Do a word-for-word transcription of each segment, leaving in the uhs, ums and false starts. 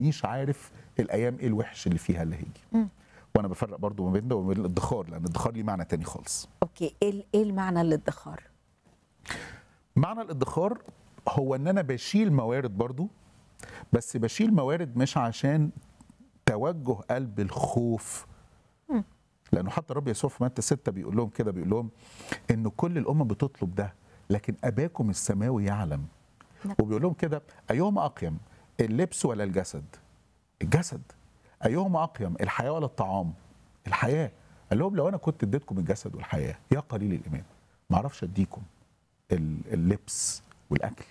مش عارف الايام ايه الوحش اللي فيها اللي هيجي. مم. وانا بفرق برضو ما بين ده وما بين الادخار، لان الادخار ليه معنى تاني خالص. اوكي، ايه ال- ايه المعنى الادخار؟ معنى الادخار هو ان انا بشيل موارد برضو، بس بشيل موارد مش عشان توجه قلب الخوف. مم. لانه حتى الرب يسوع في متى ستة بيقول لهم كده، بيقول لهم ان كل الامم بتطلب ده، لكن اباكم السماوي يعلم. نعم. وبيقول لهم كده: ايهما اقيم، اللبس ولا الجسد؟ الجسد. ايهما اقيم، الحياه ولا الطعام؟ الحياه. قال لهم: لو انا كنت اديتكم الجسد والحياه يا قليل الايمان، ما اعرفش اديكم ال- اللبس والاكل.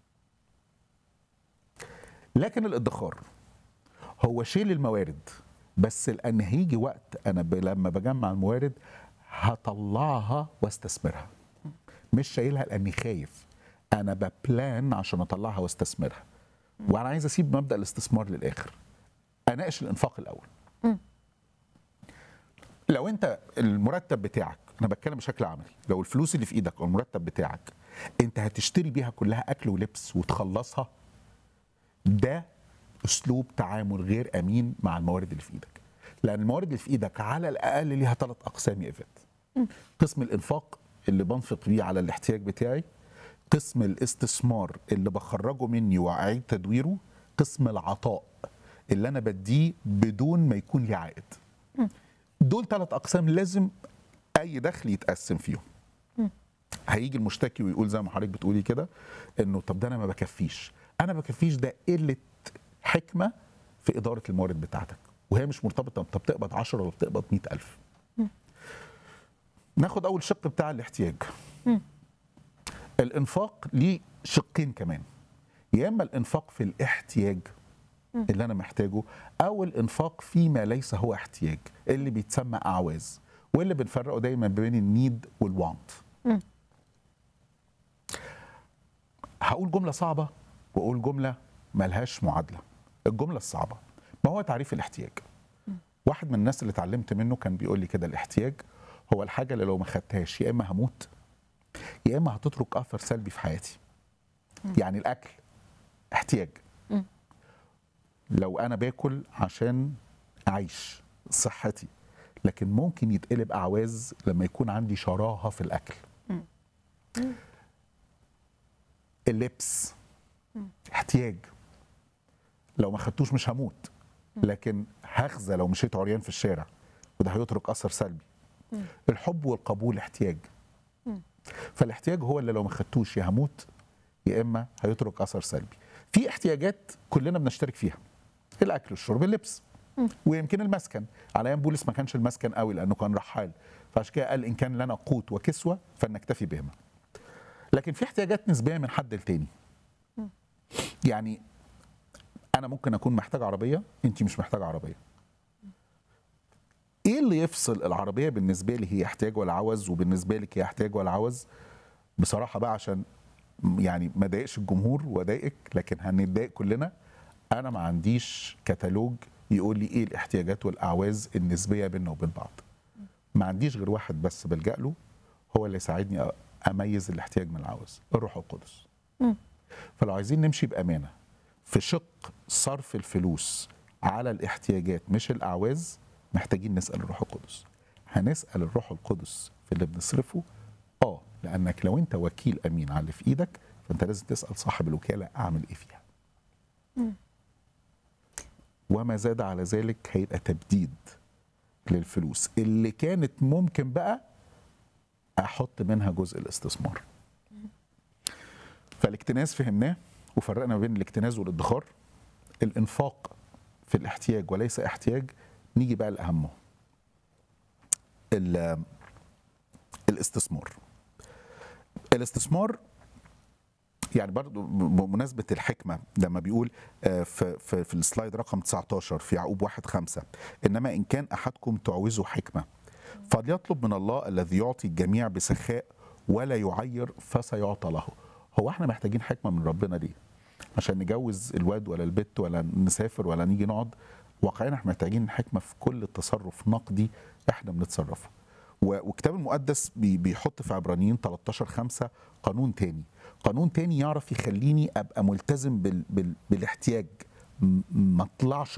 لكن الادخار هو شيل الموارد، بس لان هيجي وقت انا ب... لما بجمع الموارد هطلعها واستثمرها. مش شايلها لاني خايف، انا ببلان عشان اطلعها واستثمرها. وانا عايز اسيب مبدا الاستثمار للاخر، اناقش الانفاق الاول. مم. لو انت المرتب بتاعك، انا بتكلم بشكل عملي، لو الفلوس اللي في ايدك او المرتب بتاعك انت هتشتري بيها كلها اكل ولبس وتخلصها، ده اسلوب تعامل غير امين مع الموارد اللي في ايدك. لان الموارد اللي في ايدك على الاقل ليها ثلاث اقسام يا ايفات. قسم الانفاق اللي بنفق بيه على الاحتياج بتاعي، قسم الاستثمار اللي بخرجه مني واعيد تدويره، قسم العطاء اللي انا بديه بدون ما يكون لي عائد. دول ثلاث اقسام لازم اي دخل يتقسم فيهم. هيجي المشتكي ويقول زي ما حضرتك بتقولي كده، انه طب ده انا ما بكفيش. انا ما بكفيش ده قله حكمه في اداره الموارد بتاعتك، وهي مش مرتبطه انت بتقبض عشرة ولا بتقبض مئة ألف. ناخد اول شق بتاع الاحتياج. الانفاق ليه شقين كمان، يا اما الانفاق في الاحتياج اللي انا محتاجه، او الانفاق فيما ليس هو احتياج اللي بيتسمى اعواز، واللي بنفرقه دايما بين النيد والوانت. مم. هقول جمله صعبه واقول جمله ملهاش معادله. الجمله الصعبه: ما هو تعريف الاحتياج؟ واحد من الناس اللي اتعلمت منه كان بيقول لي كده: الاحتياج هو الحاجه اللي لو ما خدتهاش يا اما هموت يا اما هتترك اثر سلبي في حياتي. يعني الاكل احتياج. مم. لو انا باكل عشان اعيش صحتي، لكن ممكن يتقلب اعواز لما يكون عندي شراهه في الاكل. مم. اللبس احتياج، لو ما خدتوش مش هموت، لكن هخزى لو مشيت عريان في الشارع وده هيترك اثر سلبي. الحب والقبول احتياج. فالاحتياج هو اللي لو ما خدتوش يا هموت يا اما هيترك اثر سلبي. في احتياجات كلنا بنشترك فيها: الاكل، الشرب، اللبس، ويمكن المسكن. على ايام بولس ما كانش المسكن قوي لانه كان رحال، فعشان كده قال: ان كان لنا قوت وكسوه فلنكتفي بهما. لكن في احتياجات نسبيه من حد لتاني. يعني انا ممكن اكون محتاج عربيه، انت مش محتاجه عربيه. ايه اللي يفصل العربيه بالنسبه لي هي احتياج ولا عوز، وبالنسبه لك هي احتياج ولا عوز؟ بصراحه بقى عشان يعني ما ضايقش الجمهور واضايقك، لكن هنتضايق كلنا. انا ما عنديش كتالوج يقول لي ايه الاحتياجات والاعواز النسبيه بيننا وبين بعض. ما عنديش غير واحد بس بلجأ له، هو اللي يساعدني اميز الاحتياج من العوز: الروح القدس. مم. فلو عايزين نمشي بامانه في شق صرف الفلوس على الاحتياجات مش الاعواز، محتاجين نسال الروح القدس. هنسال الروح القدس في اللي بنصرفه، اه لانك لو انت وكيل امين على اللي في ايدك فانت لازم تسال صاحب الوكاله اعمل ايه فيها. مم. وما زاد على ذلك هيبقى تبديد للفلوس اللي كانت ممكن بقى احط منها جزء الاستثمار. فالاكتناز فهمناه وفرقنا بين الاكتناز والادخار. الانفاق في الاحتياج وليس احتياج. نيجي بقى لاهمه: ال- الاستثمار. الاستثمار يعني برضو بمناسبه الحكمه لما بيقول آه، في في, في السلايد رقم تسعتاشر في يعقوب واحد خمسة: انما ان كان احدكم تعوزه حكمه فليطلب من الله الذي يعطي الجميع بسخاء ولا يعير فسيعطى له. هو احنا محتاجين حكمه من ربنا ليه؟ عشان نجوز الواد ولا البت ولا نسافر ولا نيجي نقعد؟ واقعيا احنا محتاجين حكمه في كل تصرف نقدي احنا بنتصرفه. والكتاب المقدس بي- بيحط في عبرانيين تلتاشر خمسة قانون تاني. قانون تاني يعرف يخليني ابقى ملتزم بال بال بالاحتياج م- ما اطلعش